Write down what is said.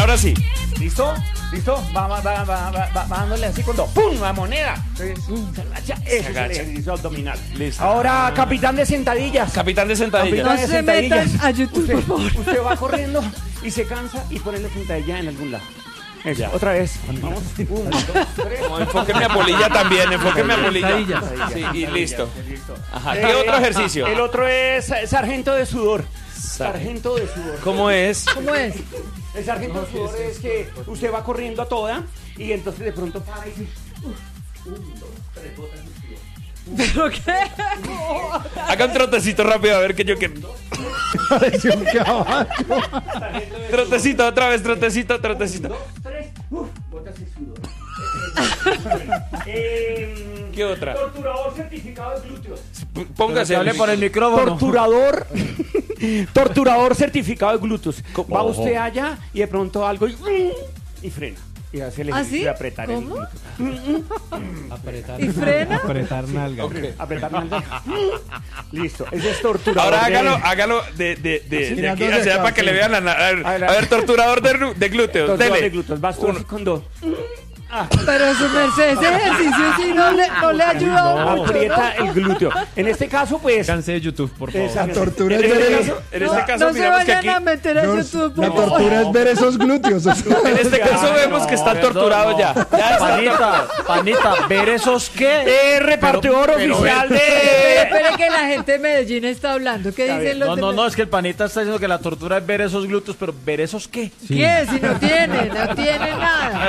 ahora sí. ¿Listo? ¿Listo? Va dándole así cuando ¡pum! La moneda. Entonces, se agacha. Ese es el agacha. ejercicio abdominal. Listo. Ahora, capitán de sentadillas. Capitán de sentadilla. Capitán No de se sentadillas. metan a YouTube, por favor. Usted va corriendo y se cansa y pone la sentadilla en algún lado. Eso, Ya. otra vez. Vamos. 1, 2, 3. No, enfóqueme a polilla también, enfóqueme a polilla. Sí, y listo. Ajá. ¿Qué otro ejercicio? El otro es sargento de sudor. Sargento de sudor. ¿Cómo es? ¿Cómo es? El sargento de sudor es que usted va corriendo a toda y entonces de pronto para y dice, 1, 2, 3 botas de sudor. ¿Pero qué? Haga un trotecito rápido a ver que yo que. Pareció un caballo. Trotecito, otra vez, trotecito. 1, 2, 3, botas de sudor. ¿Qué otra? Torturador certificado de glúteos. Póngase. Hable por el micrófono. Torturador certificado de glúteos. ¿Cómo? Va usted allá y de pronto algo y frena. Y hace el ¿Ah, ejercicio sí? de apretar ¿Cómo? el glúteo. Apretar. ¿Y frena? Apretar nalga. Ok. Apretar nalga. Listo. Ese es torturador. Ahora hágalo de aquí hacia allá para que le vean a ver, torturador de glúteos. Torturador Dele. de glúteos. Vas tú así con dos. Pero su merced, ese ejercicio sí no le ayuda a uno mucho, Aprieta ¿no? el glúteo. En este caso, pues. Cansé de YouTube, por favor. La tortura En es ver este caso, No se miramos que vayan aquí. a meter a no, YouTube, por la favor. tortura es ver esos glúteos. o sea, En este caso vemos que están torturados ya. Ya está. Panita, ver esos qué. Repartidor oficial Espere que la gente de Medellín está hablando. ¿Qué dicen los No, de es que el panita está diciendo que la tortura es ver esos glúteos, pero ¿ver esos qué? ¿Qué? Si no tiene nada.